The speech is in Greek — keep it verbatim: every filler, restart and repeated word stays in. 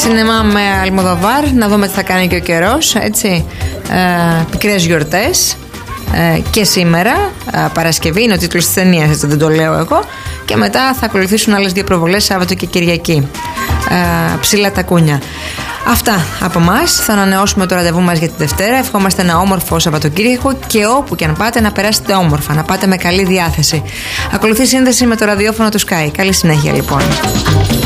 Σινεμά με Αλμοδοβάρ, να δούμε τι θα κάνει και ο καιρός, έτσι. Ε, πικρές γιορτές. Ε, και σήμερα, ε, Παρασκευή, είναι ο τίτλος της ταινίας, έτσι δεν το λέω εγώ. Και μετά θα ακολουθήσουν άλλες δύο προβολές, Σάββατο και Κυριακή. Ε, ψηλά τα κούνια. Αυτά από εμάς. Θα ανανεώσουμε το ραντεβού μας για τη Δευτέρα. Ευχόμαστε ένα όμορφο Σαββατοκύριακο και όπου και αν πάτε να περάσετε όμορφα, να πάτε με καλή διάθεση. Ακολουθεί σύνδεση με το ραδιόφωνο του Sky. Καλή συνέχεια λοιπόν.